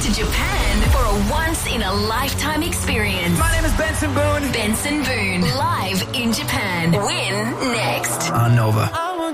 to Japan for a once-in-a-lifetime experience. My name is Benson Boone. Benson Boone, live in Japan. Win next. On Nova.